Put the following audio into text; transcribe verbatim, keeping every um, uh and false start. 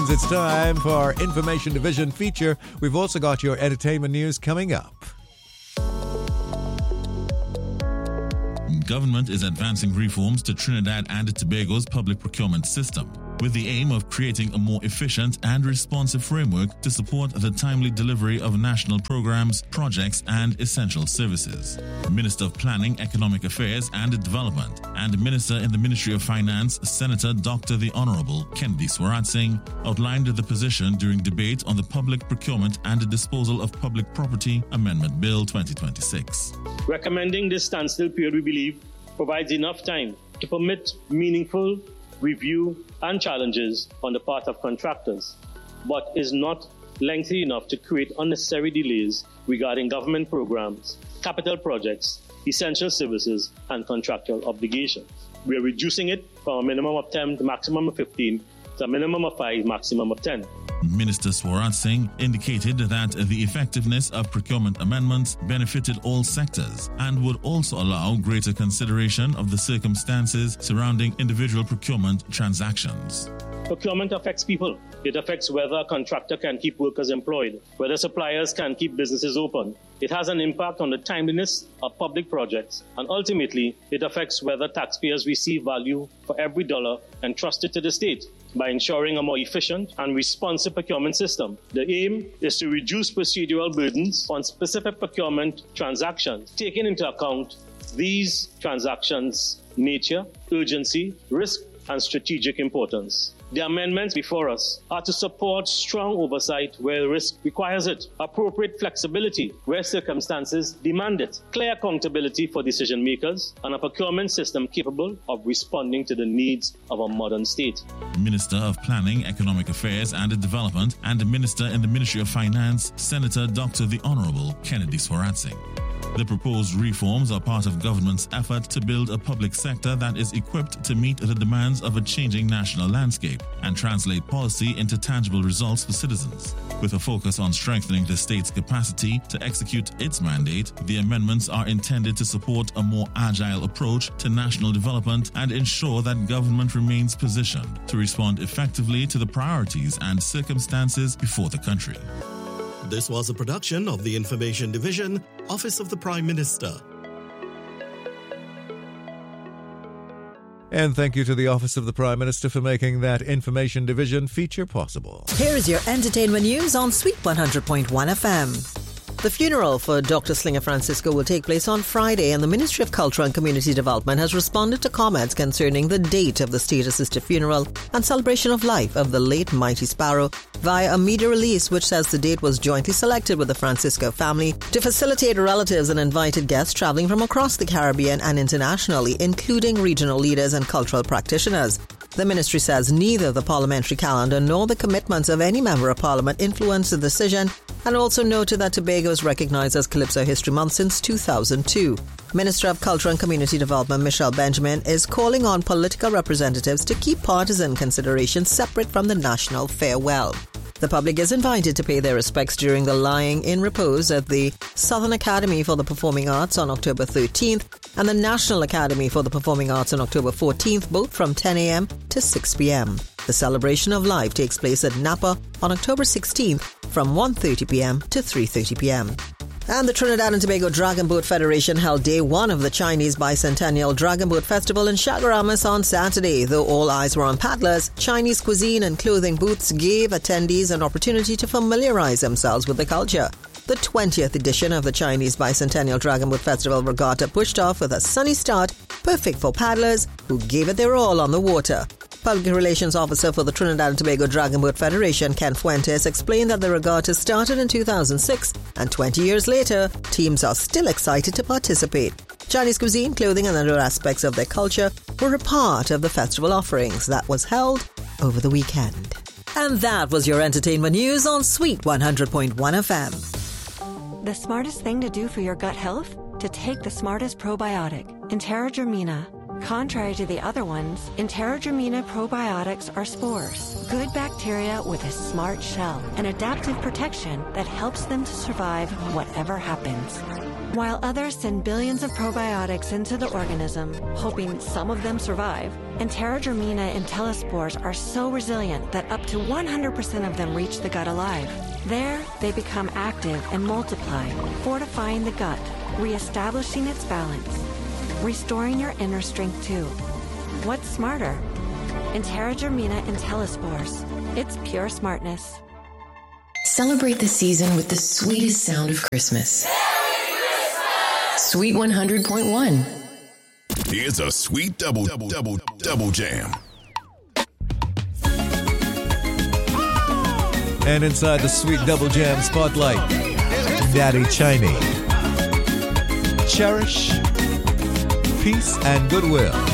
means it's time for our Information Division feature. We've also got your entertainment news coming up. Government is advancing reforms to Trinidad and Tobago's public procurement system, with the aim of creating a more efficient and responsive framework to support the timely delivery of national programs, projects, and essential services. Minister of Planning, Economic Affairs and Development and Minister in the Ministry of Finance, Senator Doctor the Honorable Kennedy Swarat-Singh, outlined the position during debate on the Public Procurement and Disposal of Public Property Amendment Bill twenty twenty-six. Recommending this standstill period, we believe, provides enough time to permit meaningful review and challenges on the part of contractors, but is not lengthy enough to create unnecessary delays regarding government programs, capital projects, essential services, and contractual obligations. We are reducing it from a minimum of ten to maximum of fifteen to a minimum of five, maximum of ten. Minister Swarat-Singh indicated that the effectiveness of procurement amendments benefited all sectors and would also allow greater consideration of the circumstances surrounding individual procurement transactions. Procurement affects people. It affects whether a contractor can keep workers employed, whether suppliers can keep businesses open. It has an impact on the timeliness of public projects, and ultimately, it affects whether taxpayers receive value for every dollar entrusted to the state. By ensuring a more efficient and responsive procurement system, the aim is to reduce procedural burdens on specific procurement transactions, taking into account these transactions' nature, urgency, risk, and strategic importance. The amendments before us are to support strong oversight where risk requires it, appropriate flexibility where circumstances demand it, clear accountability for decision makers, and a procurement system capable of responding to the needs of a modern state. Minister of Planning, Economic Affairs and Development and Minister in the Ministry of Finance, Senator Doctor the Honorable Kennedy Swarat-Singh. The proposed reforms are part of government's effort to build a public sector that is equipped to meet the demands of a changing national landscape and translate policy into tangible results for citizens. With a focus on strengthening the state's capacity to execute its mandate, the amendments are intended to support a more agile approach to national development and ensure that government remains positioned to respond effectively to the priorities and circumstances before the country. This was a production of the Information Division, Office of the Prime Minister. And thank you to the Office of the Prime Minister for making that Information Division feature possible. Here is your entertainment news on Sweet one hundred point one F M. The funeral for Doctor Slinger Francisco will take place on Friday, and the Ministry of Culture and Community Development has responded to comments concerning the date of the state-assisted funeral and celebration of life of the late Mighty Sparrow via a media release which says the date was jointly selected with the Francisco family to facilitate relatives and invited guests traveling from across the Caribbean and internationally, including regional leaders and cultural practitioners. The ministry says neither the parliamentary calendar nor the commitments of any member of parliament influenced the decision, and also noted that Tobago is recognised as Calypso History Month since two thousand two. Minister of Culture and Community Development Michelle Benjamin is calling on political representatives to keep partisan considerations separate from the national farewell. The public is invited to pay their respects during the lying in repose at the Southern Academy for the Performing Arts on October thirteenth and the National Academy for the Performing Arts on October fourteenth, both from ten a.m. to six p.m. The celebration of life takes place at Napa on October sixteenth from one thirty p.m. to three thirty p.m. And the Trinidad and Tobago Dragon Boat Federation held day one of the Chinese Bicentennial Dragon Boat Festival in Chaguaramas on Saturday. Though all eyes were on paddlers, Chinese cuisine and clothing booths gave attendees an opportunity to familiarize themselves with the culture. The twentieth edition of the Chinese Bicentennial Dragon Boat Festival Regatta pushed off with a sunny start, perfect for paddlers who gave it their all on the water. Public Relations Officer for the Trinidad and Tobago Dragon Boat Federation, Ken Fuentes, explained that the regatta started in two thousand six and twenty years later, teams are still excited to participate. Chinese cuisine, clothing and other aspects of their culture were a part of the festival offerings that was held over the weekend. And that was your entertainment news on Sweet one hundred point one F M. The smartest thing to do for your gut health? To take the smartest probiotic, Enterogermina. Contrary to the other ones, Enterogermina probiotics are spores, good bacteria with a smart shell, an adaptive protection that helps them to survive whatever happens. While others send billions of probiotics into the organism, hoping some of them survive, Enterogermina intellispores are so resilient that up to one hundred percent of them reach the gut alive. There, they become active and multiply, fortifying the gut, reestablishing its balance, restoring your inner strength too. What's smarter? Enterogermina intellispores. It's pure smartness. Celebrate the season with the sweetest sound of Christmas. Sweet one hundred point one. Here's a sweet double, double, double, double jam. And inside the sweet double jam spotlight, Daddy Chiney. Cherish, peace, and goodwill.